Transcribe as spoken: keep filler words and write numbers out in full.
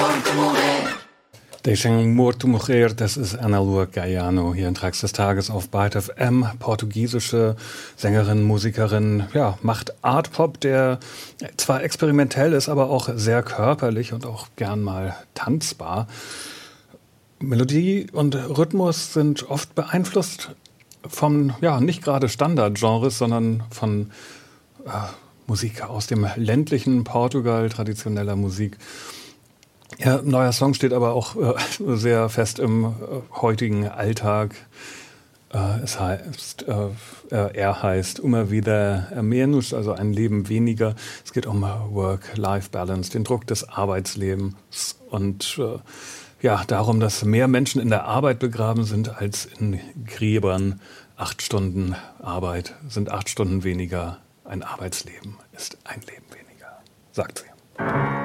Deixem um Morto Morrer, das ist Ana Lua Gaiano hier in Trax des Tages auf Byte F M. Portugiesische Sängerin, Musikerin, ja, macht Art-Pop, der zwar experimentell ist, aber auch sehr körperlich und auch gern mal tanzbar. Melodie und Rhythmus sind oft beeinflusst von, ja, nicht gerade Standardgenres, sondern von äh, Musik aus dem ländlichen Portugal, traditioneller Musik. Ihr neuer Song steht aber auch äh, sehr fest im äh, heutigen Alltag. Äh, es heißt, äh, er heißt Uma Vida a Menos, also ein Leben weniger. Es geht um Work-Life-Balance, den Druck des Arbeitslebens und äh, ja, darum, dass mehr Menschen in der Arbeit begraben sind als in Gräbern. Acht Stunden Arbeit sind acht Stunden weniger. Ein Arbeitsleben ist ein Leben weniger, sagt sie.